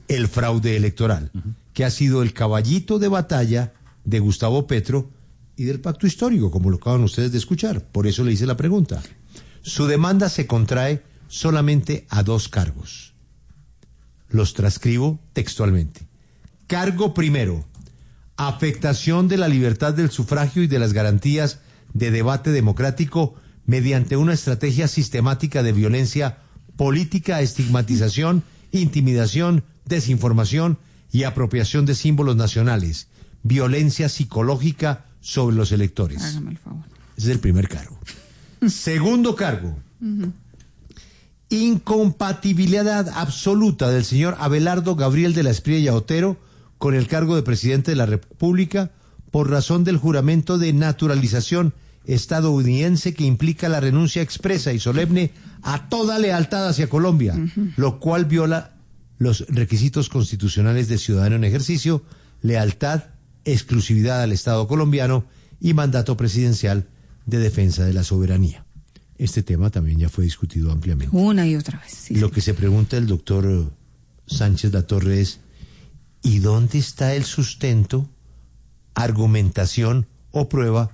el fraude electoral, que ha sido el caballito de batalla de Gustavo Petro y del pacto histórico, como lo acaban ustedes de escuchar. Por eso le hice la pregunta. Su demanda se contrae solamente a 2 cargos. Los transcribo textualmente. Cargo primero: afectación de la libertad del sufragio y de las garantías de debate democrático mediante una estrategia sistemática de violencia política, estigmatización, intimidación, desinformación y apropiación de símbolos nacionales, violencia psicológica sobre los electores. Hágame el favor. Ese es el primer cargo. Segundo cargo: incompatibilidad absoluta del señor Abelardo Gabriel de la Espriella Otero con el cargo de presidente de la República por razón del juramento de naturalización estadounidense que implica la renuncia expresa y solemne a toda lealtad hacia Colombia, lo cual viola los requisitos constitucionales de ciudadano en ejercicio, lealtad, exclusividad al Estado colombiano y mandato presidencial de defensa de la soberanía. Este tema también ya fue discutido ampliamente. Una y otra vez. Sí, Lo que se pregunta el doctor Sánchez Latorre es: ¿y dónde está el sustento, argumentación o prueba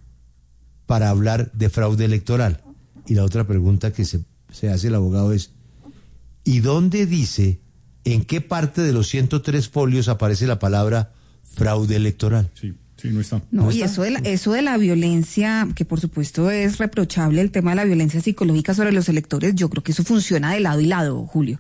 para hablar de fraude electoral? Y la otra pregunta que se hace el abogado es: ¿y dónde dice, en qué parte de los 103 folios aparece la palabra fraude electoral? Sí, no está. No, y eso de la violencia, que por supuesto es reprochable, el tema de la violencia psicológica sobre los electores, yo creo que eso funciona de lado y lado, Julio.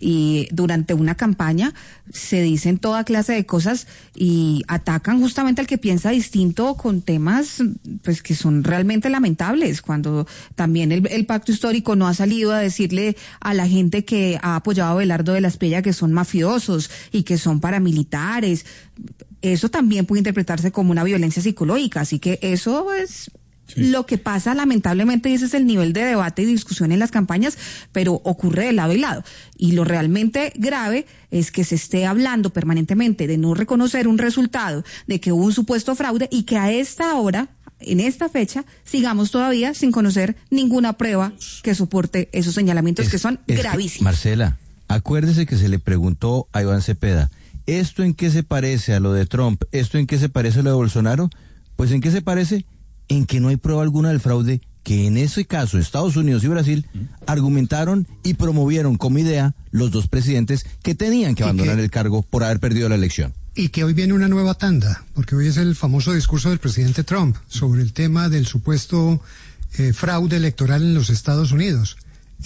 Y durante una campaña se dicen toda clase de cosas y atacan justamente al que piensa distinto con temas pues que son realmente lamentables, cuando también el pacto histórico no ha salido a decirle a la gente que ha apoyado a Abelardo de la Espriella que son mafiosos y que son paramilitares. Eso también puede interpretarse como una violencia psicológica, así que eso es lo que pasa lamentablemente, y ese es el nivel de debate y discusión en las campañas, pero ocurre de lado y lado. Y lo realmente grave es que se esté hablando permanentemente de no reconocer un resultado, de que hubo un supuesto fraude y que a esta hora, en esta fecha, sigamos todavía sin conocer ninguna prueba que soporte esos señalamientos que son gravísimos. Marcela, acuérdese que se le preguntó a Iván Cepeda: ¿esto en qué se parece a lo de Trump? ¿Esto en qué se parece a lo de Bolsonaro? Pues ¿en qué se parece? En que no hay prueba alguna del fraude que en ese caso Estados Unidos y Brasil argumentaron y promovieron como idea los 2 presidentes que tenían que abandonar el cargo por haber perdido la elección. Y que hoy viene una nueva tanda, porque hoy es el famoso discurso del presidente Trump sobre el tema del supuesto fraude electoral en los Estados Unidos.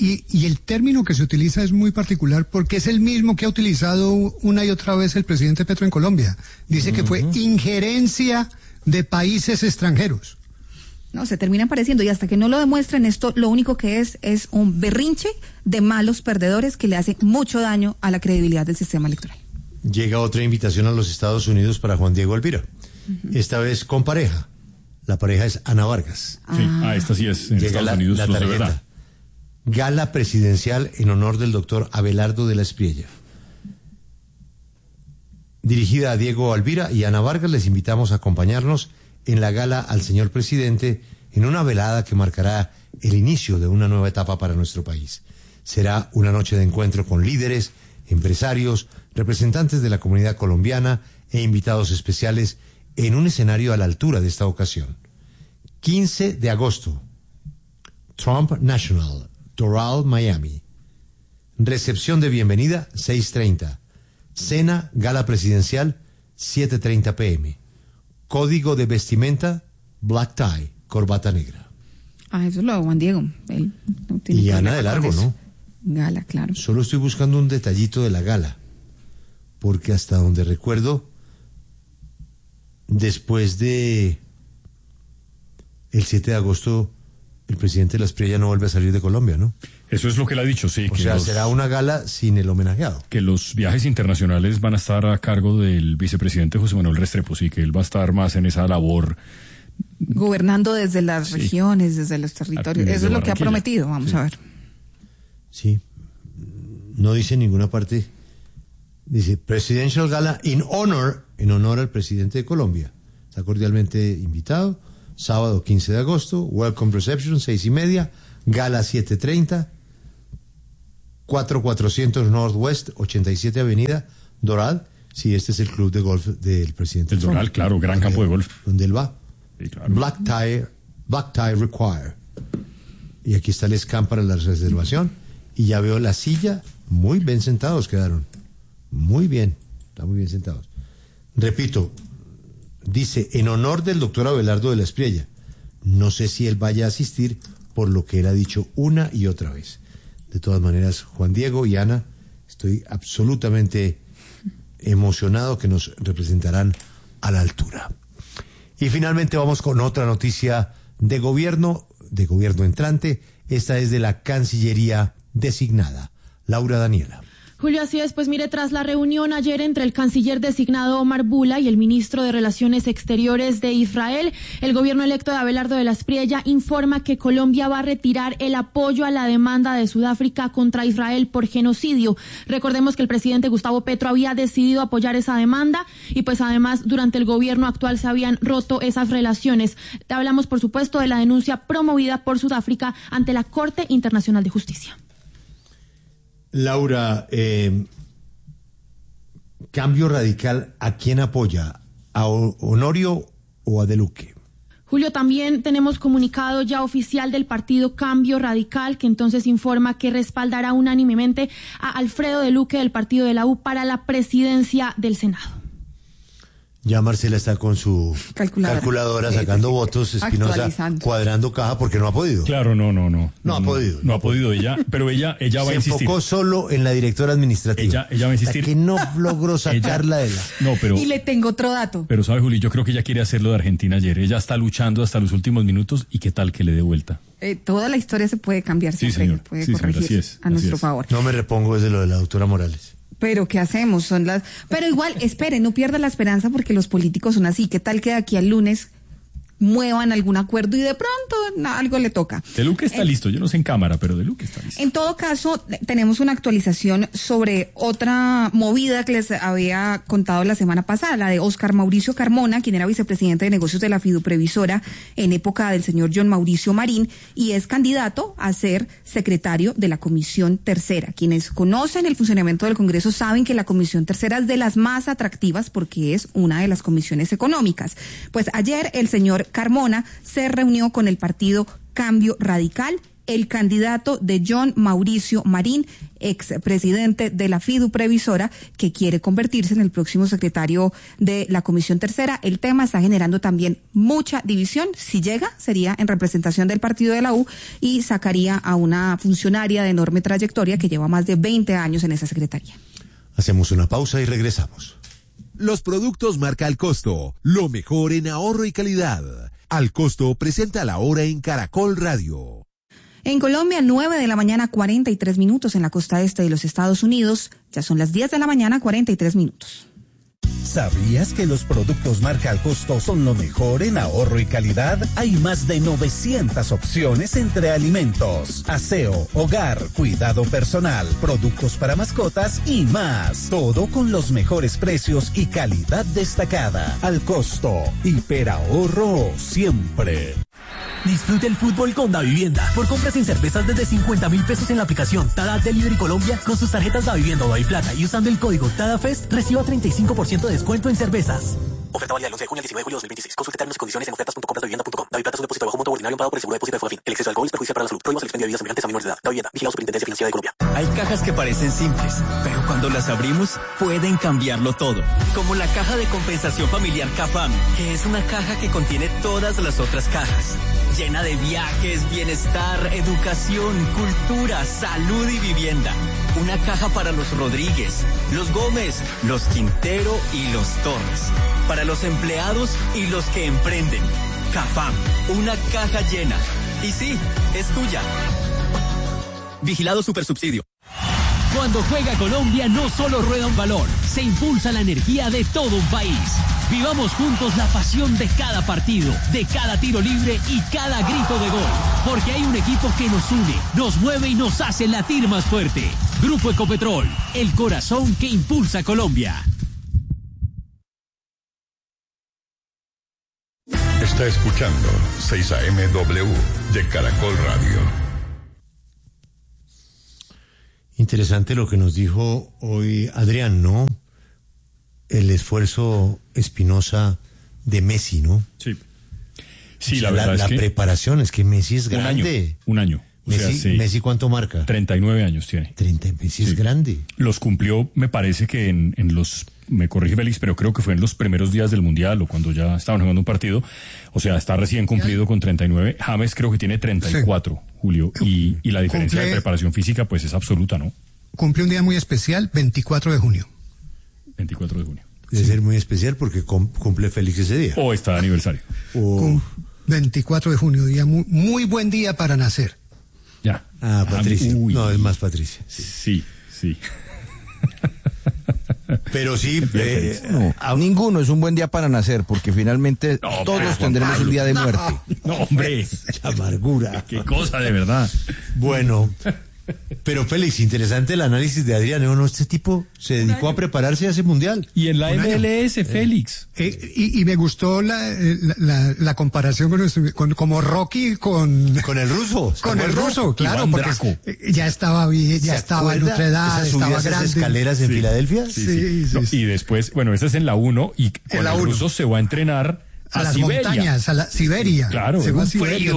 Y el término que se utiliza es muy particular porque es el mismo que ha utilizado una y otra vez el presidente Petro en Colombia. Dice que fue injerencia de países extranjeros. No, se terminan pareciendo, y hasta que no lo demuestren, esto lo único que es un berrinche de malos perdedores que le hace mucho daño a la credibilidad del sistema electoral. Llega otra invitación a los Estados Unidos para Juan Diego Elvira. Esta vez con pareja. La pareja es Ana Vargas. Sí, esta sí es en Llega Estados Unidos, la los de tarjeta. verdad. Gala presidencial en honor del doctor Abelardo de la Espriella. Dirigida a Diego Elvira y Ana Vargas, les invitamos a acompañarnos en la gala al señor presidente en una velada que marcará el inicio de una nueva etapa para nuestro país. Será una noche de encuentro con líderes, empresarios, representantes de la comunidad colombiana e invitados especiales en un escenario a la altura de esta ocasión. 15 de agosto, Trump National, Doral, Miami. Recepción de bienvenida, 6:30. Cena, gala presidencial, 7:30 p.m. Código de vestimenta, black tie, corbata negra. Eso lo hago Juan Diego. Él no tiene Y Ana problema de largo, con eso. ¿no? Gala, claro. Solo estoy buscando un detallito de la gala, porque hasta donde recuerdo, después de el 7 de agosto, el presidente de la Espriella no vuelve a salir de Colombia, ¿no? Eso es lo que él ha dicho, sí. O sea, será una gala sin el homenajeado. Que los viajes internacionales van a estar a cargo del vicepresidente José Manuel Restrepo, sí, que él va a estar más en esa labor. Gobernando desde las regiones, desde los territorios. Desde Eso es lo que ha Barranquilla. prometido, vamos a ver. Sí. No dice en ninguna parte. Dice Presidential Gala in honor, en honor al presidente de Colombia. Está cordialmente invitado. Sábado 15 de agosto, Welcome Reception, 6:30. Gala 7:30. 4400 Northwest 87 Avenida, Doral. Sí, este es el club de golf del presidente. El Doral, claro, gran campo de golf. Donde él va. Sí, claro. Black tie required. Y aquí está el scan para la reservación. Y ya veo la silla. Muy bien sentados quedaron. Muy bien. Están muy bien sentados. Repito, dice, en honor del doctor Abelardo de la Espriella. No sé si él vaya a asistir por lo que él ha dicho una y otra vez. De todas maneras, Juan Diego y Ana, estoy absolutamente emocionado que nos representarán a la altura. Y finalmente vamos con otra noticia de gobierno entrante. Esta es de la Cancillería designada. Laura Daniela. Julio, así es, pues mire, tras la reunión ayer entre el canciller designado Omar Bula y el ministro de Relaciones Exteriores de Israel, el gobierno electo de Abelardo de la Espriella informa que Colombia va a retirar el apoyo a la demanda de Sudáfrica contra Israel por genocidio. Recordemos que el presidente Gustavo Petro había decidido apoyar esa demanda y pues además durante el gobierno actual se habían roto esas relaciones. Hablamos, por supuesto, de la denuncia promovida por Sudáfrica ante la Corte Internacional de Justicia. Laura, Cambio Radical, ¿a quién apoya? ¿A Honorio o a De Luque? Julio, también tenemos comunicado ya oficial del partido Cambio Radical, que entonces informa que respaldará unánimemente a Alfredo De Luque del partido de la U para la presidencia del Senado. Ya Marcela está con su calculadora sacando votos, Espinosa cuadrando caja porque no ha podido. Claro, no ha podido. No ha podido ella, pero ella va a insistir. Se enfocó solo en la directora administrativa. Ella va a insistir. La que no logró sacarla de la... No, pero... Y le tengo otro dato. Pero sabe, Juli, yo creo que ella quiere hacerlo de Argentina ayer. Ella está luchando hasta los últimos minutos y qué tal que le dé vuelta. Toda la historia se puede cambiar siempre, señor. puede Sí, corregir señor, así es, a nuestro favor. No me repongo desde lo de la doctora Morales. Pero ¿qué hacemos? Pero igual, espere, no pierda la esperanza porque los políticos son así. ¿Qué tal que de aquí al lunes muevan algún acuerdo y de pronto algo le toca? De Luque está listo, yo no sé en cámara, pero De Luque está listo. En todo caso, tenemos una actualización sobre otra movida que les había contado la semana pasada, la de Óscar Mauricio Carmona, quien era vicepresidente de negocios de la Fiduprevisora en época del señor John Mauricio Marín, y es candidato a ser secretario de la Comisión Tercera. Quienes conocen el funcionamiento del Congreso saben que la Comisión Tercera es de las más atractivas porque es una de las comisiones económicas. Pues ayer el señor Carmona se reunió con el partido Cambio Radical, el candidato de John Mauricio Marín, expresidente de la Fiduprevisora, que quiere convertirse en el próximo secretario de la Comisión Tercera. El tema está generando también mucha división. Si llega, sería en representación del partido de la U y sacaría a una funcionaria de enorme trayectoria que lleva más de 20 años en esa secretaría. Hacemos una pausa y regresamos. Los productos marca Al Costo, lo mejor en ahorro y calidad. Al Costo presenta la hora en Caracol Radio. En Colombia, 9 de la mañana, 43 minutos en la costa este de los Estados Unidos. Ya son las 10 de la mañana, 43 minutos. ¿Sabías que los productos marca Al Costo son lo mejor en ahorro y calidad? Hay más de 900 opciones entre alimentos, aseo, hogar, cuidado personal, productos para mascotas y más. Todo con los mejores precios y calidad destacada. Al Costo, hiperahorro siempre. Disfrute el fútbol con Davivienda. Por compras en cervezas desde 50.000 pesos en la aplicación Tada Delivery Colombia, con sus tarjetas Davivienda o Daviplata y usando el código TADAFEST, reciba 35% de descuento en cervezas. Oferta válida del 11 de junio al 19 de julio de 2026. Consulte términos y condiciones en ofertas.compras.davivienda.com. Daviplata es un depósito bajo monto ordinario pagado por el seguro de depósito de Forafin. El exceso de alcohol es perjudicial para la salud. Prohíbas el expendio de bebidas semejantes a menores de edad. Davivienda. Vigilado Superintendencia Financiera de Colombia. Hay cajas que parecen simples, pero cuando las abrimos pueden cambiarlo todo. Como la caja de compensación familiar CAFAM, que es una caja que contiene todas las otras cajas. Llena de viajes, bienestar, educación, cultura, salud y vivienda. Una caja para los Rodríguez, los Gómez, los Quintero y los Torres. Para los empleados y los que emprenden. CAFAM, una caja llena. Y sí, es tuya. Vigilado Supersubsidio. Cuando juega Colombia no solo rueda un balón, se impulsa la energía de todo un país. Vivamos juntos la pasión de cada partido, de cada tiro libre y cada grito de gol. Porque hay un equipo que nos une, nos mueve y nos hace latir más fuerte. Grupo Ecopetrol, el corazón que impulsa Colombia. Está escuchando 6am W de Caracol Radio. Interesante lo que nos dijo hoy Adrián, ¿no? El esfuerzo Espinosa de Messi, ¿no? Sí. Sí, O sea, la verdad es la que preparación es que Messi es grande. Un año. O sea, Messi, sí. Messi, ¿cuánto marca? 39 años tiene. Messi es grande. Los cumplió, me parece que en los, me corrige Félix, pero creo que fue en los primeros días del Mundial o cuando ya estaban jugando un partido. O sea, está recién cumplido con 39. James creo que tiene 34, sí. Julio. Y la diferencia de preparación física pues es absoluta, ¿no? Cumple un día muy especial, 24 de junio. 24 de junio. Debe ser muy especial porque cumple Félix ese día. O está de aniversario. 24 de junio, día muy buen día para nacer. Ya. Ah, Patricia. No, es más Patricia. Sí. Pero sí, ninguno es un buen día para nacer, porque finalmente todos tendremos un día de muerte. No, hombre. La amargura. Qué cosa, de verdad. Bueno, pero Félix, interesante el análisis de Adrián. No, este tipo se dedicó a prepararse a ese mundial. Y en la MLS, Félix. Y me gustó la comparación con como Rocky con el ruso. Con el ruso, claro, Iván porque Draco. ya estaba bien, ya estaba en otra edad, estaba grande. ¿Esas escaleras en Filadelfia? Sí. Y después, bueno, esa es en la 1 y con el ruso se va a entrenar a las Siberia. montañas, a la Siberia. Claro, se va a un Siberia.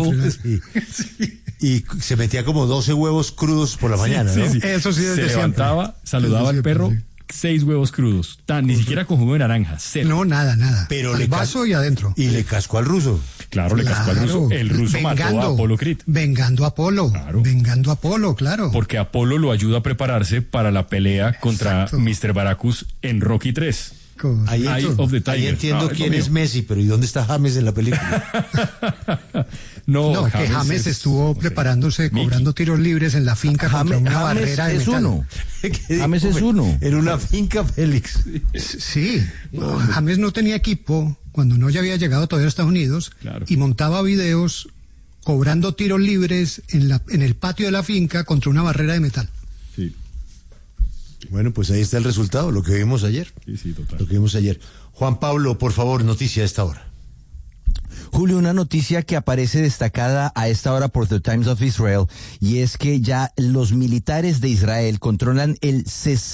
Y se metía como 12 huevos crudos por la mañana, ¿no? Sí. Eso sí, se levantaba, saludaba al perro, 6 huevos crudos. Ni siquiera con jugo de naranja, 0. No, nada. Pero al vaso y adentro. Y le cascó al ruso. Claro, le cascó al ruso. El ruso mató a Apolo Creed. Vengando a Apolo. Claro. Vengando a Apolo, claro. Porque Apolo lo ayuda a prepararse para la pelea contra Mr. Baracus en Rocky 3. Ahí entiendo quién es Messi, pero ¿y dónde está James en la película? No, que James estuvo preparándose, cobrando tiros libres en la finca contra una barrera de metal. James es uno. En una finca, Félix. Sí. James no tenía equipo cuando no ya había llegado todavía a Estados Unidos, claro. Y montaba videos cobrando tiros libres en el patio de la finca contra una barrera de metal. Sí. Bueno, pues ahí está el resultado, lo que vimos ayer. Sí, total. Lo que vimos ayer. Juan Pablo, por favor, noticia a esta hora. Julio, una noticia que aparece destacada a esta hora por The Times of Israel, y es que ya los militares de Israel controlan el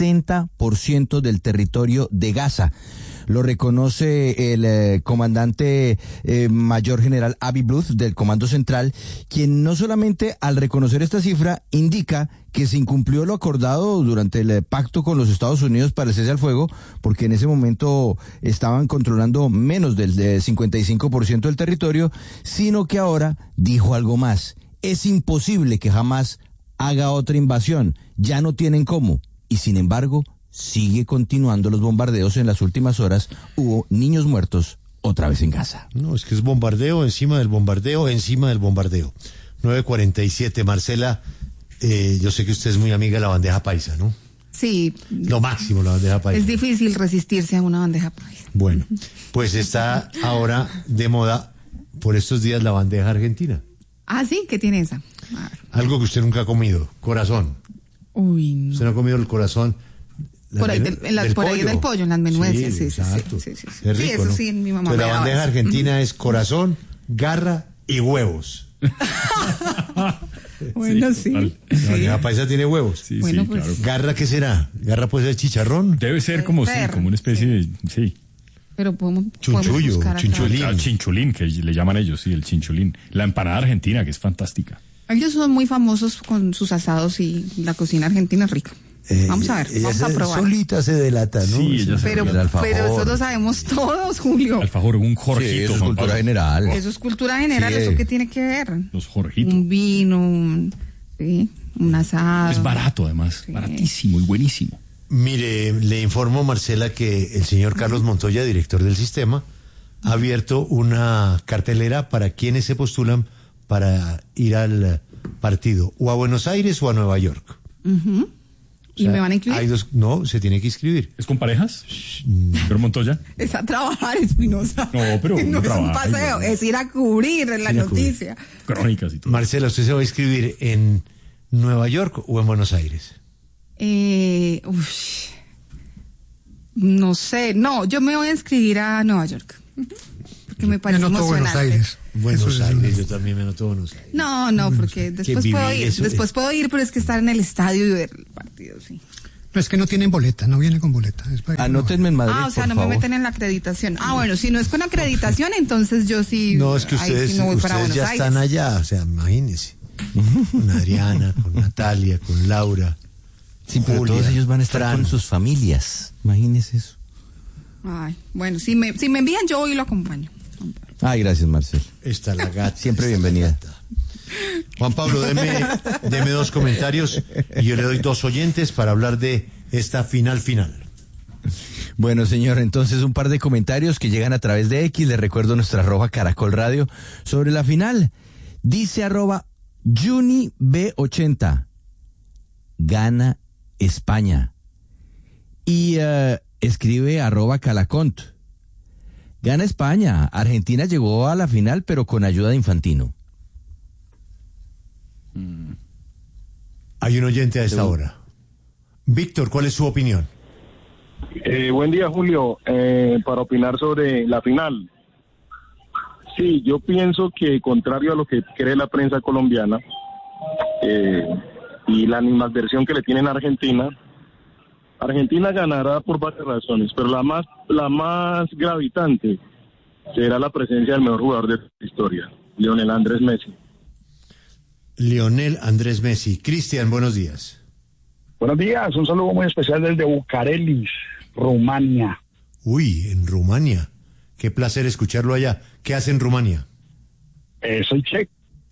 60% del territorio de Gaza. Lo reconoce el comandante mayor general Avi Bluth del Comando Central, quien no solamente al reconocer esta cifra indica que se incumplió lo acordado durante el pacto con los Estados Unidos para el cese al fuego, porque en ese momento estaban controlando menos del 55% del territorio, sino que ahora dijo algo más. Es imposible que jamás haga otra invasión, ya no tienen cómo, y sin embargo sigue continuando los bombardeos. En las últimas horas hubo niños muertos otra vez en Gaza. No, es que es bombardeo encima del bombardeo, encima del bombardeo. 9:47, Marcela, yo sé que usted es muy amiga de la bandeja paisa, ¿no? Sí. Lo máximo, la bandeja paisa. Es difícil resistirse a una bandeja paisa. Bueno, pues está ahora de moda por estos días la bandeja argentina. Ah, sí, ¿qué tiene esa? Algo que usted nunca ha comido, corazón. Uy, no. ¿Usted no ha comido el corazón? Por ahí del pollo, en las menuencias, sí. Es rico, sí, eso ¿no? sí, mi mamá Pues me la daba bandeja eso. argentina es corazón, garra y huevos. Bueno, sí. La bandeja paisa tiene huevos. Sí, bueno, sí, pues, claro. ¿Garra qué será? ¿Garra puede ser chicharrón? Debe ser como una especie de... Sí. Pero podemos chunchullo, buscar acá. chunchulín. El chinchulín, que le llaman ellos, sí, el chinchulín. La empanada argentina, que es fantástica. Ellos son muy famosos con sus asados y la cocina argentina es rica. Vamos a ver, vamos a probar. Solita se delata, ¿no? Sí, ella pero eso lo sabemos todos, Julio. Alfajor, un jorjito. Sí, eso es cultura general. Eso es cultura general, Sí. ¿eso qué tiene que ver? Los jorjitos. Un vino, un asado. Es barato, además. Sí. Baratísimo y buenísimo. Mire, le informo, Marcela, que el señor Carlos Montoya, director del sistema, ha abierto una cartelera para quienes se postulan para ir al partido, o a Buenos Aires o a Nueva York. Uh-huh. ¿Y me van a incluir? No, se tiene que inscribir. ¿Es con parejas? ¿Pero Montoya? Es a trabajar, Espinosa. No, pero no trabaja, es un paseo, es ir a cubrir la noticia. Crónicas y todo. Marcela, ¿usted se va a inscribir en Nueva York o en Buenos Aires? No sé, no, yo me voy a inscribir a Nueva York. porque me parece emocionante. Buenos Aires. Buenos Aires, yo también me anoto Buenos Aires. No, porque después puedo ir, pero es que estar en el estadio y ver el partido, sí. No, es que no tienen boleta, no viene con boleta. Anótenme en Madrid, o sea, por no favor. me meten en la acreditación. Bueno, si no es con acreditación, entonces yo sí. No, es que ustedes, sí me voy para ustedes ya Buenos están Aires. allá, o sea, imagínense. Con Adriana, con Natalia, con Laura. Sí, pero Julia, todos ellos van a estar Fran. con sus familias. Imagínese eso. Ay, bueno, si me envían, yo voy y lo acompaño. Ay, gracias, Marcel. Está la gata. Siempre bienvenida. Juan Pablo, deme 2 comentarios y yo le doy 2 oyentes para hablar de esta final. Bueno, señor, entonces un par de comentarios que llegan a través de X. Les recuerdo nuestra @Caracol Radio sobre la final. Dice @JuniB80. Gana España. Y escribe @Calacont. Gana España. Argentina llegó a la final, pero con ayuda de Infantino. Hay un oyente a esta hora. Víctor, ¿cuál es su opinión? Buen día, Julio. Para opinar sobre la final. Sí, yo pienso que contrario a lo que cree la prensa colombiana y la animadversión que le tienen a Argentina, Argentina ganará por varias razones, pero la más gravitante será la presencia del mejor jugador de la historia, Lionel Andrés Messi. Lionel Andrés Messi. Cristian, buenos días. Buenos días, un saludo muy especial desde Bucarelis, Rumania. Uy, en Rumania. Qué placer escucharlo allá. ¿Qué hace en Rumania? Soy chef.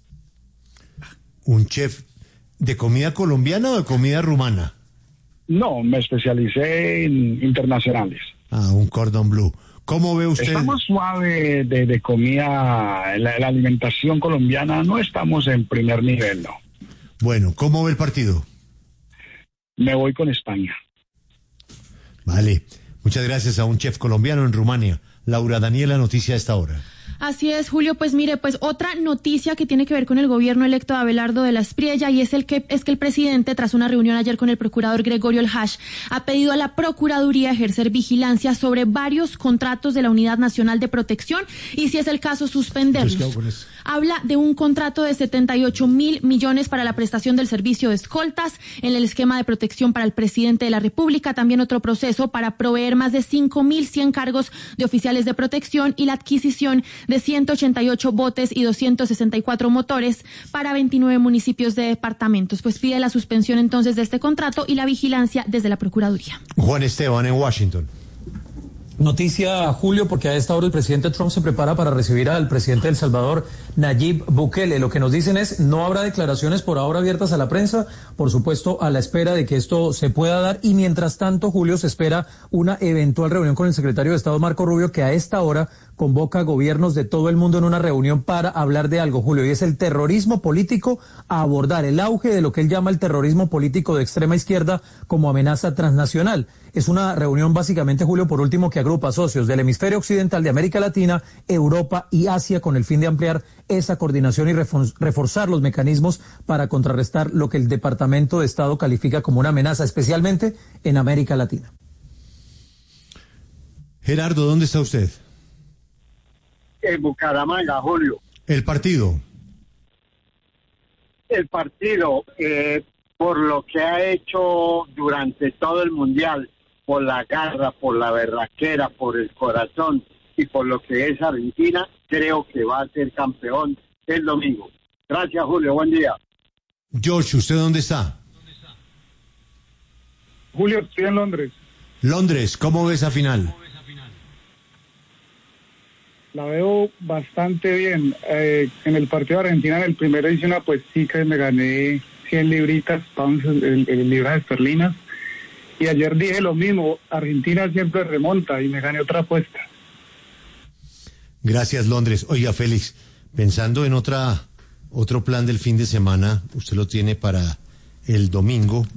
¿Un chef de comida colombiana o de comida rumana? No, me especialicé en internacionales. Un cordon bleu. ¿Cómo ve usted? Estamos suave de comida, la alimentación colombiana, no estamos en primer nivel, no. Bueno, ¿cómo ve el partido? Me voy con España. Vale, muchas gracias a un chef colombiano en Rumania. Laura Daniela, noticia a esta hora. Así es, Julio, pues mire, pues otra noticia que tiene que ver con el gobierno electo de Abelardo de la Espriella y es que el presidente, tras una reunión ayer con el procurador Gregorio El Hash, ha pedido a la Procuraduría ejercer vigilancia sobre varios contratos de la Unidad Nacional de Protección y, si es el caso, suspenderlos. Habla de un contrato de 78.000 millones para la prestación del servicio de escoltas en el esquema de protección para el presidente de la República, también otro proceso para proveer más de 5.100 cargos de oficiales de protección y la adquisición de 188 botes y 264 motores para 29 municipios de departamentos. Pues pide la suspensión entonces de este contrato y la vigilancia desde la Procuraduría. Juan Esteban en Washington. Noticia, Julio, porque a esta hora el presidente Trump se prepara para recibir al presidente de El Salvador, Nayib Bukele. Lo que nos dicen es, no habrá declaraciones por ahora abiertas a la prensa, por supuesto, a la espera de que esto se pueda dar. Y mientras tanto, Julio, se espera una eventual reunión con el secretario de Estado, Marco Rubio, que a esta hora convoca a gobiernos de todo el mundo en una reunión para hablar de algo, Julio, y es el terrorismo político, a abordar el auge de lo que él llama el terrorismo político de extrema izquierda como amenaza transnacional. Es una reunión básicamente, Julio, por último, que agrupa socios del hemisferio occidental de América Latina, Europa y Asia con el fin de ampliar esa coordinación y reforzar los mecanismos para contrarrestar lo que el Departamento de Estado califica como una amenaza, especialmente en América Latina. Gerardo, ¿dónde está usted? En Bucaramanga, Julio. El partido, por lo que ha hecho durante todo el Mundial, por la garra, por la berraquera, por el corazón y por lo que es Argentina, creo que va a ser campeón el domingo. Gracias, Julio, buen día. George, ¿usted dónde está? Julio, estoy en Londres. Londres, ¿cómo ve esa final? La veo bastante bien. En el partido de Argentina, en el primero hice una apuestica y me gané 100 libritas, pounds, en libras esterlinas. Y ayer dije lo mismo, Argentina siempre remonta y me gané otra apuesta. Gracias, Londres. Oiga, Félix, pensando en otro plan del fin de semana, usted lo tiene para el domingo.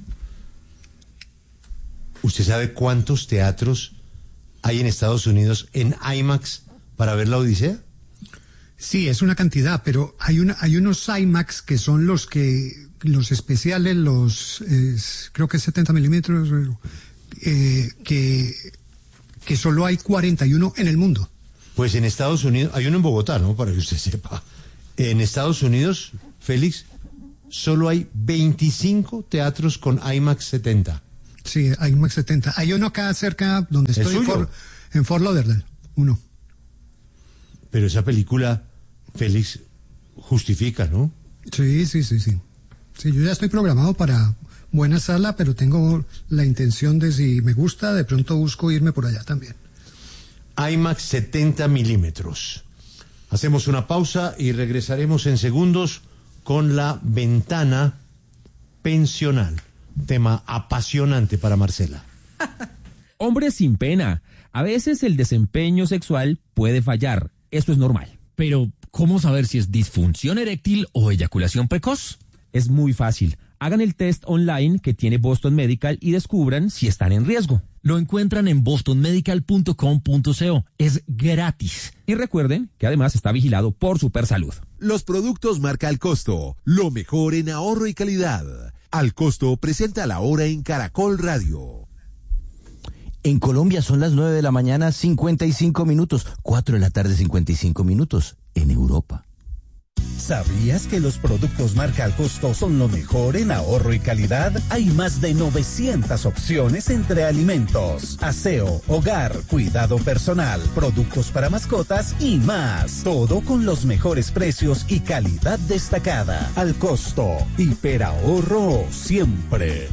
¿Usted sabe cuántos teatros hay en Estados Unidos en IMAX para ver la Odisea? Sí, es una cantidad, pero hay unos IMAX que son los especiales, creo que 70 milímetros, que solo hay 41 en el mundo. Pues en Estados Unidos, hay uno en Bogotá, ¿no? Para que usted sepa. En Estados Unidos, Félix, solo hay 25 teatros con IMAX 70. Sí, IMAX 70. Hay uno acá cerca donde estoy, en Fort Lauderdale, uno. Pero esa película, Félix, justifica, ¿no? Sí. Sí, yo ya estoy programado para buena sala, pero tengo la intención de, si me gusta, de pronto busco irme por allá también. IMAX 70 milímetros. Hacemos una pausa y regresaremos en segundos con La Ventana Pensional. Tema apasionante para Marcela. Hombres sin pena. A veces el desempeño sexual puede fallar. Esto es normal. Pero, ¿cómo saber si es disfunción eréctil o eyaculación precoz? Es muy fácil. Hagan el test online que tiene Boston Medical y descubran si están en riesgo. Lo encuentran en bostonmedical.com.co. Es gratis. Y recuerden que además está vigilado por Supersalud. Los productos marca Al Costo. Lo mejor en ahorro y calidad. Al Costo presenta la hora en Caracol Radio. En Colombia son las 9 de la mañana, 55 minutos. 4 de la tarde, 55 minutos. En Europa. ¿Sabías que los productos marca Al Costo son lo mejor en ahorro y calidad? Hay más de 900 opciones entre alimentos, aseo, hogar, cuidado personal, productos para mascotas y más. Todo con los mejores precios y calidad destacada. Al Costo, hiperahorro siempre.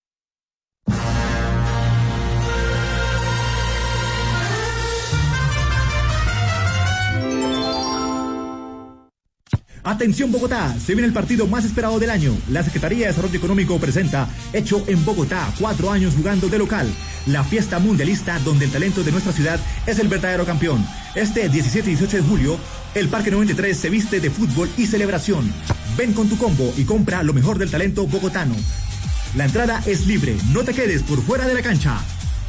Atención Bogotá, se viene el partido más esperado del año. La Secretaría de Desarrollo Económico presenta Hecho en Bogotá, 4 años jugando de local. La fiesta mundialista donde el talento de nuestra ciudad es el verdadero campeón. Este 17 y 18 de julio, el Parque 93 se viste de fútbol y celebración. Ven con tu combo y compra lo mejor del talento bogotano. La entrada es libre, no te quedes por fuera de la cancha.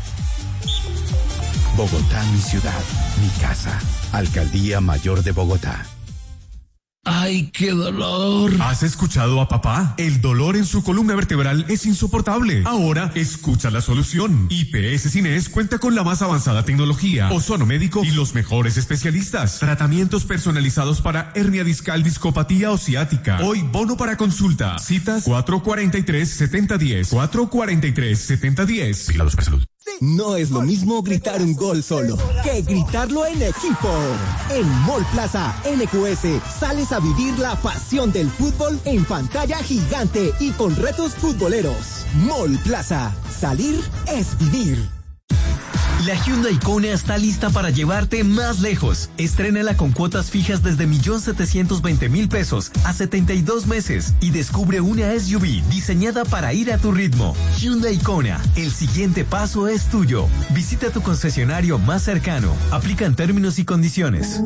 Bogotá, mi ciudad, mi casa. Alcaldía Mayor de Bogotá. ¡Ay, qué dolor! ¿Has escuchado a papá? El dolor en su columna vertebral es insoportable. Ahora, escucha la solución. IPS Cines cuenta con la más avanzada tecnología, ozono médico y los mejores especialistas. Tratamientos personalizados para hernia discal, discopatía o ciática. Hoy, bono para consulta. Citas 443-7010. 443-7010. Vigilado Supersalud. No es lo mismo gritar un gol solo que gritarlo en equipo. En Mall Plaza NQS sales a vivir la pasión del fútbol en pantalla gigante y con retos futboleros. Mall Plaza, salir es vivir. La Hyundai Kona está lista para llevarte más lejos. Estrénala con cuotas fijas desde 1.720.000 pesos a 72 meses y descubre una SUV diseñada para ir a tu ritmo. Hyundai Kona, el siguiente paso es tuyo. Visita tu concesionario más cercano. Aplican términos y condiciones.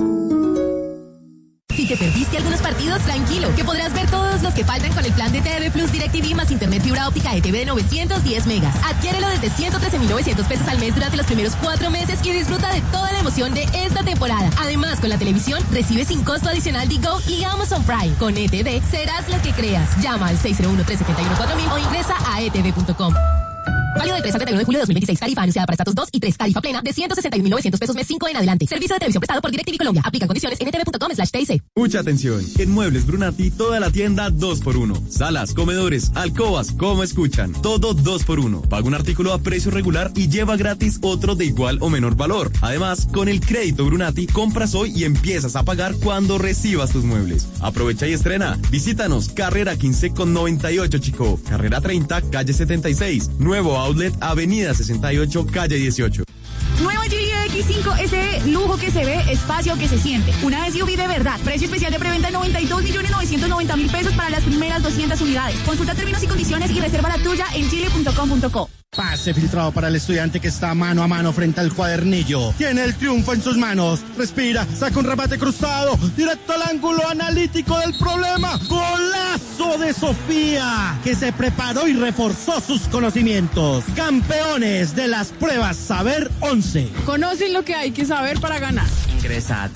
Si te perdiste algunos partidos, tranquilo, que podrás ver todos los que faltan con el plan de TV Plus DirecTV más internet fibra óptica ETV de 910 megas. Adquiérelo desde 113.900 pesos al mes durante los primeros 4 meses y disfruta de toda la emoción de esta temporada. Además, con la televisión, recibe sin costo adicional Digo y Amazon Prime. Con ETV, serás lo que creas. Llama al 601-371-4000 o ingresa a etv.com. Válido del 3 al 31 de julio de 2026. Tarifa anunciada para estatus 2 y 3. Tarifa plena de 161.900 pesos mes 5 en adelante. Servicio de televisión prestado por DirecTV Colombia. Aplican condiciones en etv.com/TIC. Mucha atención. En Muebles Brunati, toda la tienda 2x1. Salas, comedores, alcobas, como escuchan. Todo 2x1. Paga un artículo a precio regular y lleva gratis otro de igual o menor valor. Además, con el crédito Brunati, compras hoy y empiezas a pagar cuando recibas tus muebles. Aprovecha y estrena. Visítanos. Carrera 15 con 98 Chico. Carrera 30, calle 76. Nuevo Outlet, Avenida 68, calle 18. Nueva GLE X5 SE, lujo que se ve, espacio que se siente. Una SUV de verdad. Precio especial de preventa de 92.990.000 pesos para las primeras 200 unidades. Consulta términos y condiciones y reserva la tuya en chile.com.co. Pase filtrado para el estudiante que está mano a mano frente al cuadernillo. Tiene el triunfo en sus manos. Respira, saca un remate cruzado, directo al ángulo analítico del problema. ¡Golazo de Sofía! Que se preparó y reforzó sus conocimientos. Campeones de las pruebas Saber 11. Conocen lo que hay que saber para ganar. Ingresa a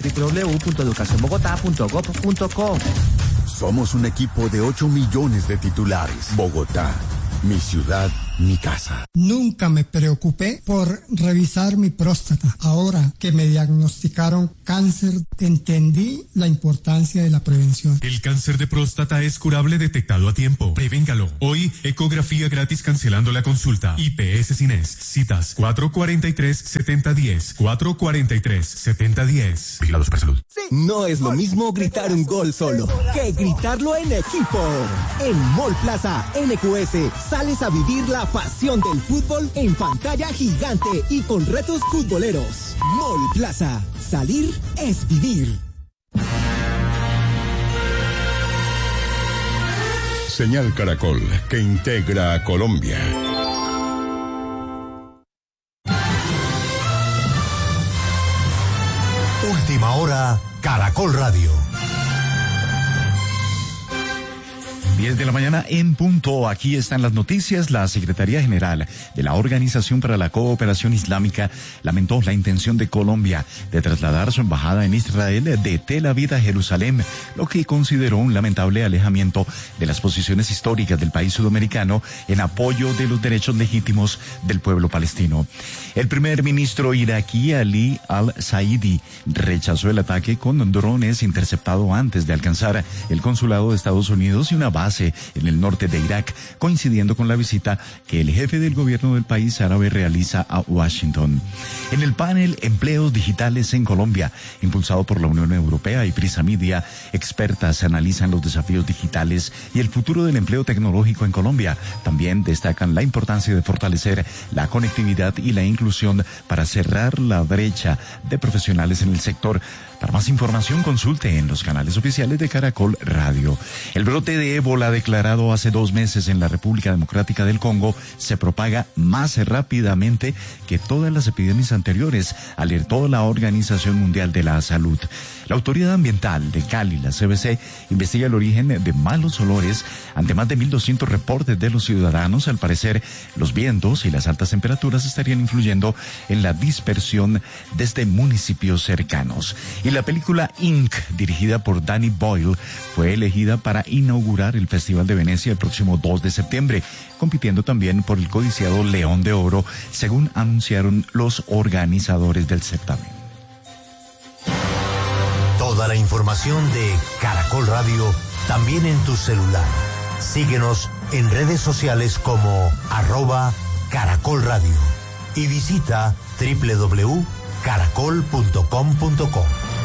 www.educacionbogotá.gov.co. Somos un equipo de 8 millones de titulares. Bogotá, mi ciudad, mi casa. Nunca me preocupé por revisar mi próstata. Ahora que me diagnosticaron cáncer, entendí la importancia de la prevención. El cáncer de próstata es curable detectado a tiempo. Prevéngalo. Hoy, ecografía gratis cancelando la consulta. IPS Cines. Citas 443-7010. 443-7010. Vigilado Supersalud. No es lo mismo gritar un gol solo que gritarlo en equipo. En Mall Plaza NQS sales a vivir la pasión del fútbol en pantalla gigante y con retos futboleros. Mall Plaza. Salir es vivir. Señal Caracol, que integra a Colombia. Última hora, Caracol Radio. 10 de la mañana en punto. Aquí están las noticias. La Secretaría General de la Organización para la Cooperación Islámica lamentó la intención de Colombia de trasladar su embajada en Israel de Tel Aviv a Jerusalén, lo que consideró un lamentable alejamiento de las posiciones históricas del país sudamericano en apoyo de los derechos legítimos del pueblo palestino. El primer ministro iraquí Ali al-Saidi rechazó el ataque con drones interceptado antes de alcanzar el consulado de Estados Unidos y una base en el norte de Irak, coincidiendo con la visita que el jefe del gobierno del país árabe realiza a Washington. En el panel Empleos Digitales en Colombia, impulsado por la Unión Europea y Prisa Media, expertas analizan los desafíos digitales y el futuro del empleo tecnológico en Colombia. También destacan la importancia de fortalecer la conectividad y la inclusión para cerrar la brecha de profesionales en el sector. Para más información, consulte en los canales oficiales de Caracol Radio. El brote de ébola declarado hace 2 meses en la República Democrática del Congo se propaga más rápidamente que todas las epidemias anteriores, alertó la Organización Mundial de la Salud. La Autoridad Ambiental de Cali, la CBC, investiga el origen de malos olores ante más de 1.200 reportes de los ciudadanos. Al parecer, los vientos y las altas temperaturas estarían influyendo en la dispersión desde municipios cercanos. Y la película Ink, dirigida por Danny Boyle, fue elegida para inaugurar el Festival de Venecia el próximo 2 de septiembre, compitiendo también por el codiciado León de Oro, según anunciaron los organizadores del certamen. Toda la información de Caracol Radio también en tu celular. Síguenos en redes sociales como @Caracol Radio y visita www.caracol.com.co.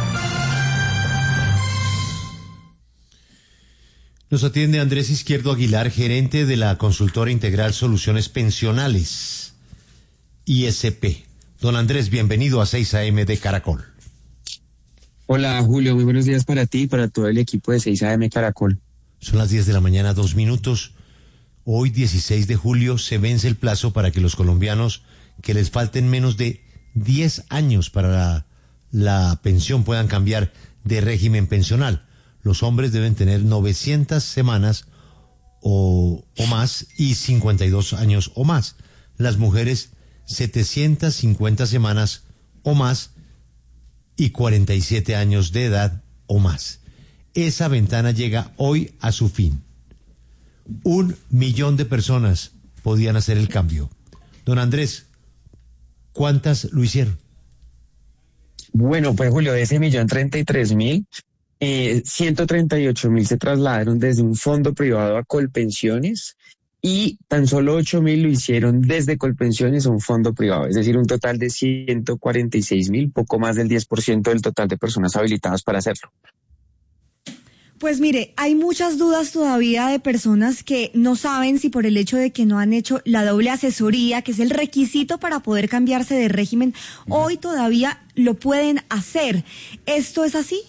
Nos atiende Andrés Izquierdo Aguilar, gerente de la consultora integral Soluciones Pensionales, ISP. Don Andrés, bienvenido a 6 AM de Caracol. Hola Julio, muy buenos días para ti y para todo el equipo de 6 AM Caracol. Son las 10 de la mañana, 2 minutos. Hoy, 16 de julio, se vence el plazo para que los colombianos que les falten menos de 10 años para la pensión puedan cambiar de régimen pensional. Los hombres deben tener 900 semanas o más y 52 años o más. Las mujeres 750 semanas o más y 47 años de edad o más. Esa ventana llega hoy a su fin. 1 millón de personas podían hacer el cambio. Don Andrés, ¿cuántas lo hicieron? Bueno, pues Julio, de ese 1.033.000, 138.000 se trasladaron desde un fondo privado a Colpensiones y tan solo 8.000 lo hicieron desde Colpensiones a un fondo privado, es decir, un total de 146.000, poco más del 10% del total de personas habilitadas para hacerlo. Pues mire, hay muchas dudas todavía de personas que no saben si por el hecho de que no han hecho la doble asesoría, que es el requisito para poder cambiarse de régimen, hoy todavía lo pueden hacer. ¿Esto es así?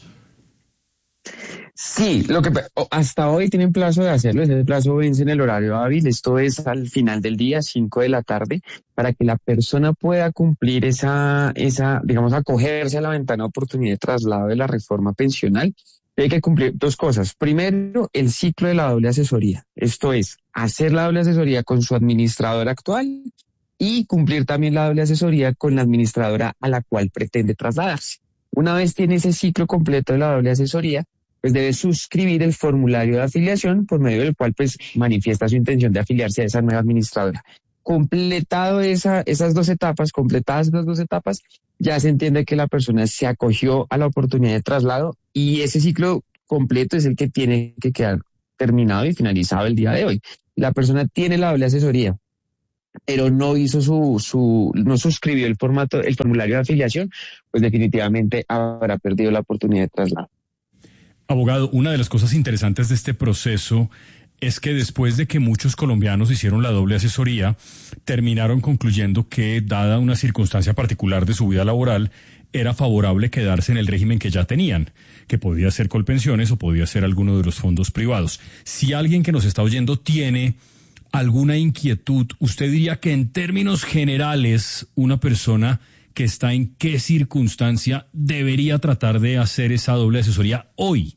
Sí, hasta hoy tienen plazo de hacerlo, ese plazo vence en el horario hábil, esto es al final del día, 5 de la tarde, para que la persona pueda cumplir digamos, acogerse a la ventana de oportunidad de traslado de la reforma pensional. Hay que cumplir 2 cosas. Primero, el ciclo de la doble asesoría, esto es, hacer la doble asesoría con su administrador actual y cumplir también la doble asesoría con la administradora a la cual pretende trasladarse. Una vez tiene ese ciclo completo de la doble asesoría, pues debe suscribir el formulario de afiliación por medio del cual pues manifiesta su intención de afiliarse a esa nueva administradora. Completadas esas dos etapas, ya se entiende que la persona se acogió a la oportunidad de traslado y ese ciclo completo es el que tiene que quedar terminado y finalizado el día de hoy. La persona tiene la doble asesoría, pero no hizo no suscribió el formulario de afiliación, pues definitivamente habrá perdido la oportunidad de traslado. Abogado, una de las cosas interesantes de este proceso es que después de que muchos colombianos hicieron la doble asesoría, terminaron concluyendo que, dada una circunstancia particular de su vida laboral, era favorable quedarse en el régimen que ya tenían, que podía ser Colpensiones o podía ser alguno de los fondos privados. Si alguien que nos está oyendo tiene alguna inquietud, ¿usted diría que en términos generales una persona que está en qué circunstancia debería tratar de hacer esa doble asesoría hoy?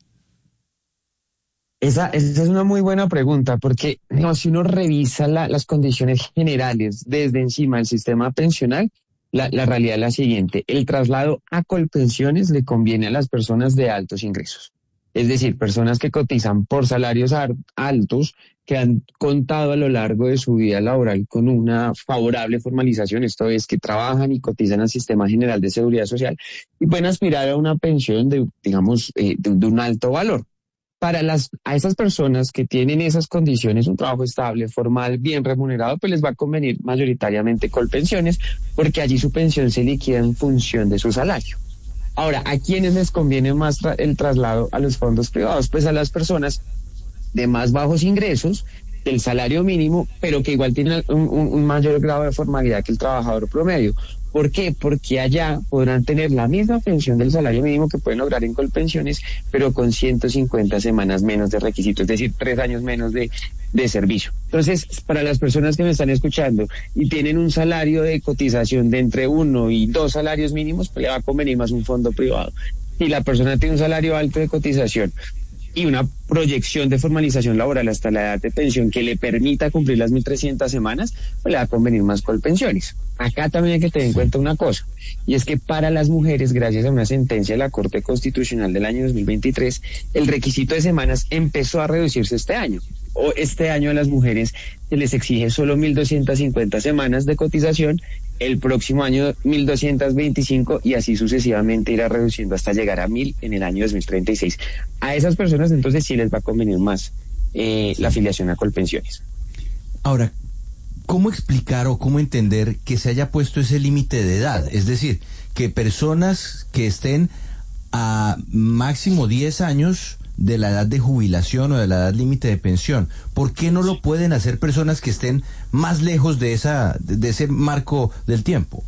Esa es una muy buena pregunta, porque si uno revisa las condiciones generales desde encima del sistema pensional, la realidad es la siguiente: el traslado a Colpensiones le conviene a las personas de altos ingresos. Es decir, personas que cotizan por salarios altos, que han contado a lo largo de su vida laboral con una favorable formalización, esto es, que trabajan y cotizan al Sistema General de Seguridad Social y pueden aspirar a una pensión de un alto valor. A esas personas que tienen esas condiciones, un trabajo estable, formal, bien remunerado, pues les va a convenir mayoritariamente Colpensiones, porque allí su pensión se liquida en función de su salario. Ahora, ¿a quiénes les conviene más el traslado a los fondos privados? Pues a las personas de más bajos ingresos, del salario mínimo, pero que igual tienen un mayor grado de formalidad que el trabajador promedio. ¿Por qué? Porque allá podrán tener la misma pensión del salario mínimo que pueden lograr en Colpensiones, pero con 150 semanas menos de requisitos, es decir, 3 años menos de servicio. Entonces, para las personas que me están escuchando y tienen un salario de cotización de entre 1 y 2 salarios mínimos, pues le va a convenir más un fondo privado. Si la persona tiene un salario alto de cotización y una proyección de formalización laboral hasta la edad de pensión que le permita cumplir las 1.300 semanas, pues le va a convenir más Colpensiones. Acá también hay que tener en cuenta una cosa, y es que para las mujeres, gracias a una sentencia de la Corte Constitucional del año 2023, el requisito de semanas empezó a reducirse este año. Este año a las mujeres se les exige solo 1.250 semanas de cotización, el próximo año 1.225 y así sucesivamente irá reduciendo hasta llegar a 1.000 en el año 2036. A esas personas entonces sí les va a convenir más la afiliación a Colpensiones. Ahora, ¿cómo explicar o cómo entender que se haya puesto ese límite de edad? Es decir, que personas que estén a máximo 10 años de la edad de jubilación o de la edad límite de pensión, ¿por qué no lo pueden hacer personas que estén más lejos de ese marco del tiempo?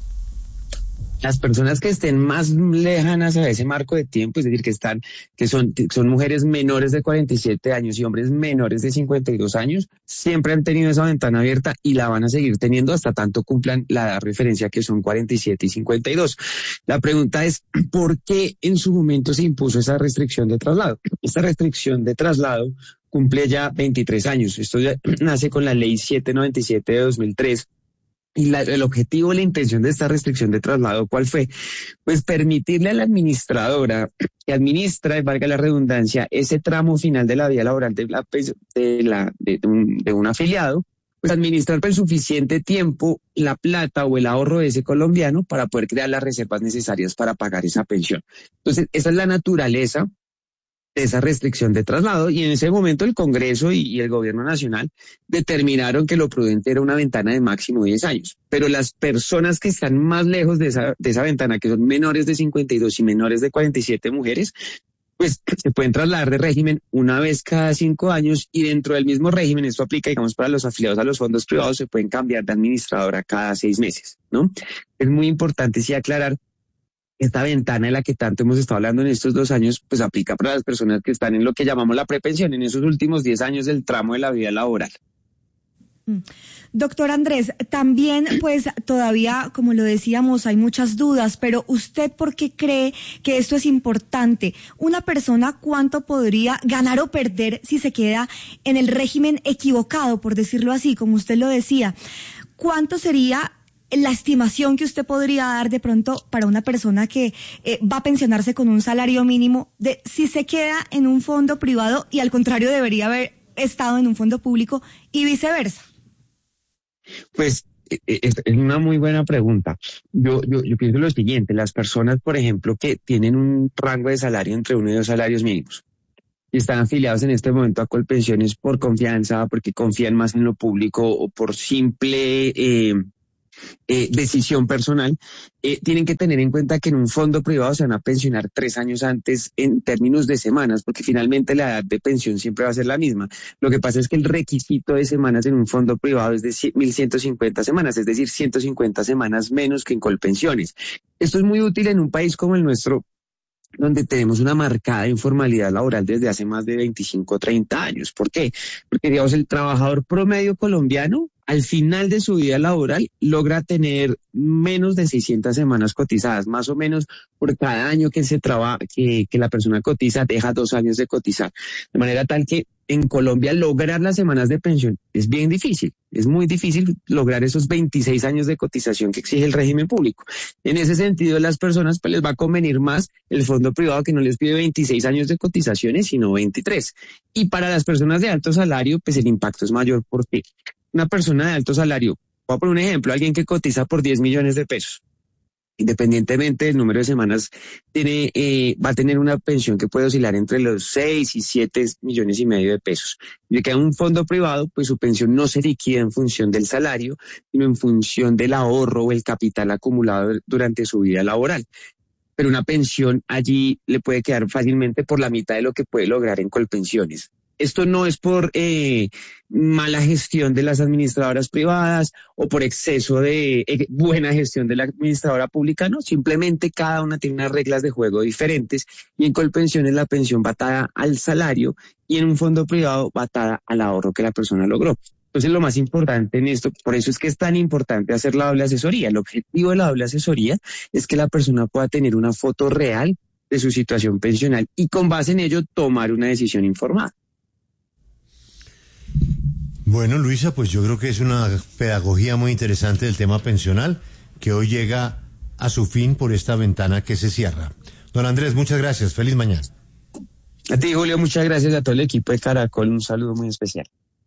Las personas que estén más lejanas a ese marco de tiempo, es decir, que son mujeres menores de 47 años y hombres menores de 52 años, siempre han tenido esa ventana abierta y la van a seguir teniendo hasta tanto cumplan la edad referencia, que son 47 y 52. La pregunta es, ¿por qué en su momento se impuso esa restricción de traslado? Esta restricción de traslado cumple ya 23 años. Esto ya nace con la Ley 797 de 2003. Y el objetivo, la intención de esta restricción de traslado, ¿cuál fue? Pues permitirle a la administradora que administra, valga la redundancia, ese tramo final de la vida laboral de un afiliado, pues administrar por el suficiente tiempo la plata o el ahorro de ese colombiano para poder crear las reservas necesarias para pagar esa pensión. Entonces, esa es la naturaleza de esa restricción de traslado, y en ese momento el Congreso y el Gobierno Nacional determinaron que lo prudente era una ventana de máximo 10 años. Pero las personas que están más lejos de esa ventana, que son menores de 52 y menores de 47 mujeres, pues se pueden trasladar de régimen una vez cada 5 años, y dentro del mismo régimen, esto aplica, digamos, para los afiliados a los fondos privados, se pueden cambiar de administradora cada 6 meses, ¿no? Es muy importante sí aclarar. Esta ventana de la que tanto hemos estado hablando en estos 2 años, pues aplica para las personas que están en lo que llamamos la prepensión, en esos últimos 10 años del tramo de la vida laboral. Doctor Andrés, también pues todavía, como lo decíamos, hay muchas dudas, pero ¿usted por qué cree que esto es importante? Una persona, ¿cuánto podría ganar o perder si se queda en el régimen equivocado, por decirlo así, como usted lo decía? ¿Cuánto sería la estimación que usted podría dar de pronto para una persona que va a pensionarse con un salario mínimo, de si se queda en un fondo privado y al contrario debería haber estado en un fondo público y viceversa? Pues Es una muy buena pregunta. Yo pienso lo siguiente, las personas, por ejemplo, que tienen un rango de salario entre 1 y 2 salarios mínimos y están afiliados en este momento a Colpensiones por confianza, porque confían más en lo público o por simple decisión personal, tienen que tener en cuenta que en un fondo privado se van a pensionar 3 años antes en términos de semanas, porque finalmente la edad de pensión siempre va a ser la misma. Lo que pasa es que el requisito de semanas en un fondo privado es de 1.150 semanas, es decir, 150 semanas menos que en Colpensiones. Esto es muy útil en un país como el nuestro, donde tenemos una marcada informalidad laboral desde hace más de 25 o 30 años. ¿Por qué? Porque, digamos, el trabajador promedio colombiano, al final de su vida laboral, logra tener menos de 600 semanas cotizadas, más o menos por cada año que que la persona cotiza, deja 2 años de cotizar. De manera tal que en Colombia lograr las semanas de pensión es bien difícil. Es muy difícil lograr esos 26 años de cotización que exige el régimen público. En ese sentido, a las personas pues les va a convenir más el fondo privado, que no les pide 26 años de cotizaciones, sino 23. Y para las personas de alto salario, pues el impacto es mayor, porque una persona de alto salario, voy a poner un ejemplo, alguien que cotiza por 10 millones de pesos, independientemente del número de semanas, va a tener una pensión que puede oscilar entre los 6 y 7 millones y medio de pesos. Y le queda un fondo privado, pues su pensión no se liquida en función del salario, sino en función del ahorro o el capital acumulado durante su vida laboral. Pero una pensión allí le puede quedar fácilmente por la mitad de lo que puede lograr en Colpensiones. Esto no es por mala gestión de las administradoras privadas o por exceso de buena gestión de la administradora pública, no, simplemente cada una tiene unas reglas de juego diferentes, y en Colpensiones la pensión va atada al salario y en un fondo privado va atada al ahorro que la persona logró. Entonces, lo más importante en esto, por eso es que es tan importante hacer la doble asesoría. El objetivo de la doble asesoría es que la persona pueda tener una foto real de su situación pensional y con base en ello tomar una decisión informada. Bueno, Luisa, pues yo creo que es una pedagogía muy interesante del tema pensional, que hoy llega a su fin por esta ventana que se cierra. Don Andrés, muchas gracias. Feliz mañana. A ti, Julio, muchas gracias, a todo el equipo de Caracol. Un saludo muy especial.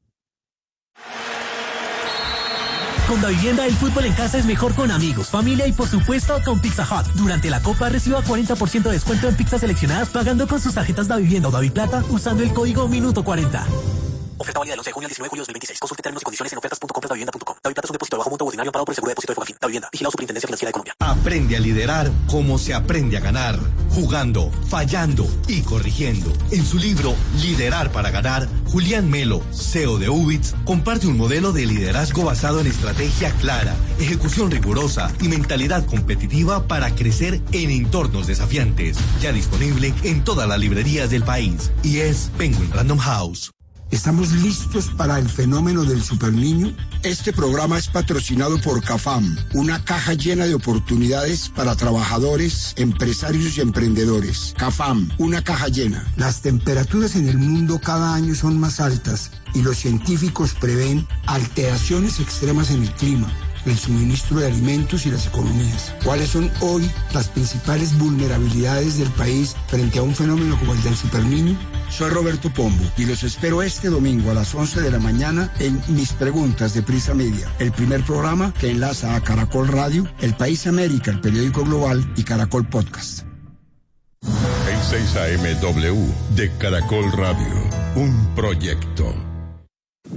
Con Davivienda, el fútbol en casa es mejor con amigos, familia y por supuesto con Pizza Hut. Durante la Copa reciba 40% de descuento en pizzas seleccionadas pagando con sus tarjetas Davivienda o Daviplata usando el código Minuto40. Oferta válida del 11 de junio al 19 de julio de 2026. Consulte términos y condiciones en ofertas.compradavivenda.com. Daviplata es un depósito de bajo monto ordinario amparado por el seguro de depósito de Fogafín. Davivienda, vigilado Superintendencia Financiera de Colombia. Aprende a liderar como se aprende a ganar, jugando, fallando y corrigiendo. En su libro Liderar para Ganar, Julián Melo, CEO de Ubits, comparte un modelo de liderazgo basado en estrategia clara, ejecución rigurosa y mentalidad competitiva para crecer en entornos desafiantes. Ya disponible en todas las librerías del país. Y es Penguin Random House. ¿Estamos listos para el fenómeno del superniño? Este programa es patrocinado por CAFAM, una caja llena de oportunidades para trabajadores, empresarios y emprendedores. CAFAM, una caja llena. Las temperaturas en el mundo cada año son más altas y los científicos prevén alteraciones extremas en el clima, el suministro de alimentos y las economías. ¿Cuáles son hoy las principales vulnerabilidades del país frente a un fenómeno como el del superniño? Soy Roberto Pombo y los espero este domingo a las 11 de la mañana en Mis Preguntas de Prisa Media, el primer programa que enlaza a Caracol Radio, El País América, el periódico global, y Caracol Podcast. En 6 AM W de Caracol Radio, un proyecto